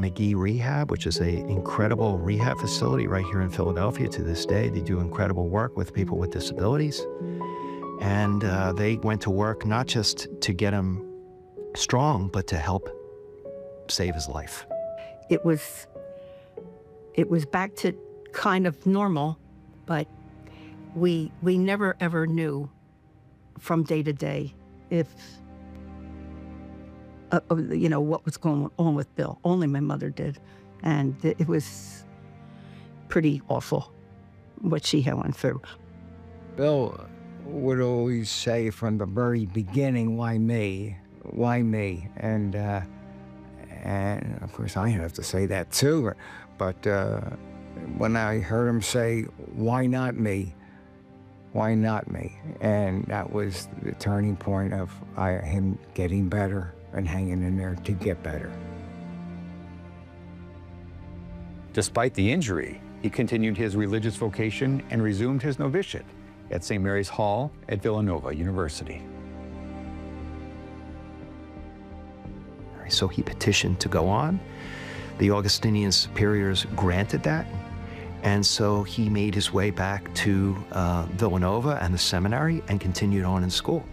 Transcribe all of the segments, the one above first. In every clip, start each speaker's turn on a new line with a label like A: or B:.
A: McGee Rehab, which is an incredible rehab facility right here in Philadelphia to this day. They do incredible work with people with disabilities. And they went to work not just to get him strong, but to help save his life.
B: It was back to kind of normal, but we never ever knew from day to day if what was going on with Bill. Only my mother did, and it was pretty awful what she had went through.
C: Bill would always say from the very beginning, "Why me? Why me?" And of course I have to say that too. But when I heard him say, "Why not me? Why not me?" And that was the turning point of him getting better and hanging in there to get better.
D: Despite the injury, he continued his religious vocation and resumed his novitiate at St. Mary's Hall at Villanova University.
A: So he petitioned to go on. The Augustinian superiors granted that. And so he made his way back to Villanova and the seminary and continued on in school.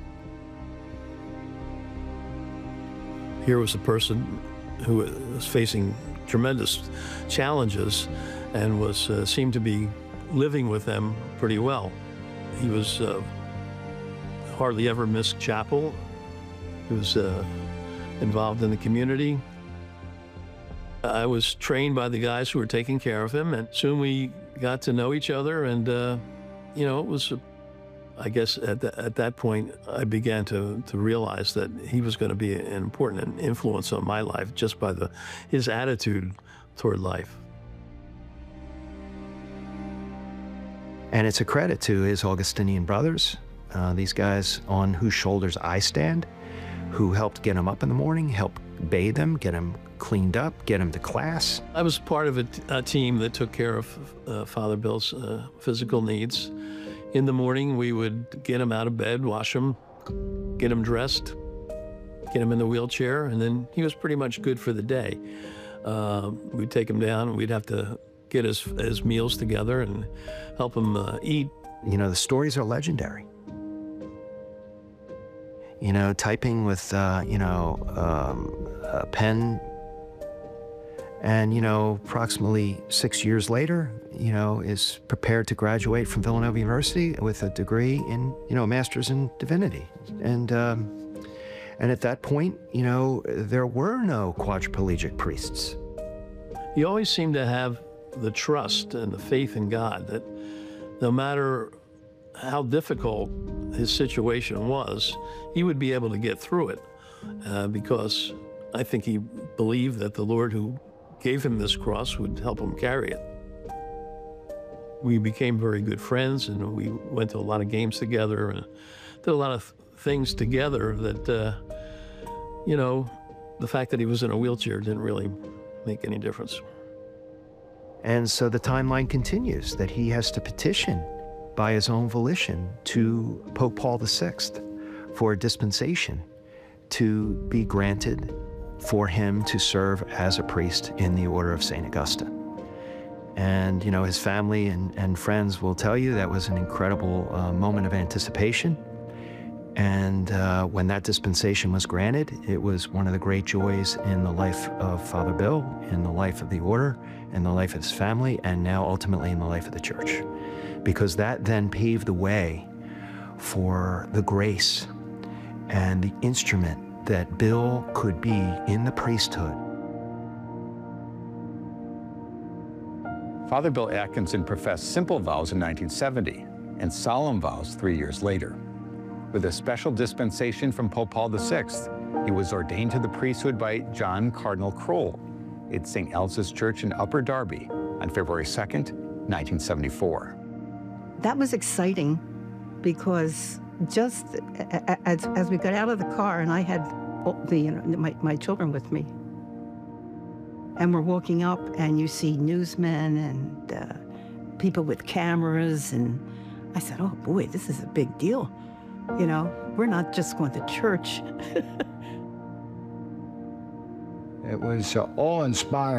E: Here was a person who was facing tremendous challenges and seemed to be living with them pretty well. He was hardly ever missed chapel. He was involved in the community. I was trained by the guys who were taking care of him, and soon we got to know each other, and it was, I guess at that point, I began to realize that he was going to be an important influence on my life just by his attitude toward life.
A: And it's a credit to his Augustinian brothers, these guys on whose shoulders I stand, who helped get him up in the morning, helped bathe him, get him cleaned up, get him to class.
E: I was part of a team that took care of Father Bill's physical needs. In the morning, we would get him out of bed, wash him, get him dressed, get him in the wheelchair, and then he was pretty much good for the day. We'd take him down, and we'd have to get his meals together and help him eat.
A: The stories are legendary. Typing with, a pen, and, approximately 6 years later, is prepared to graduate from Villanova University with a degree in, a master's in divinity. And at that point, there were no quadriplegic priests.
E: He always seemed to have the trust and the faith in God that no matter how difficult his situation was, he would be able to get through it because I think he believed that the Lord who gave him this cross would help him carry it. We became very good friends, and we went to a lot of games together and did a lot of things together that, the fact that he was in a wheelchair didn't really make any difference.
A: And so the timeline continues that he has to petition by his own volition to Pope Paul VI for a dispensation to be granted for him to serve as a priest in the Order of St. Augustine. And, his family and friends will tell you that was an incredible moment of anticipation. And when that dispensation was granted, it was one of the great joys in the life of Father Bill, in the life of the order, in the life of his family, and now ultimately in the life of the church. Because that then paved the way for the grace and the instrument that Bill could be in the priesthood.
D: Father Bill Atkinson professed simple vows in 1970 and solemn vows 3 years later. With a special dispensation from Pope Paul VI, he was ordained to the priesthood by John Cardinal Kroll at St. Elsa's Church in Upper Darby on February 2nd, 1974.
B: That was exciting because just as we got out of the car, and I had my children with me, and we're walking up, and you see newsmen and people with cameras, and I said, oh boy, this is a big deal. We're not just going to church.
C: It was awe-inspiring.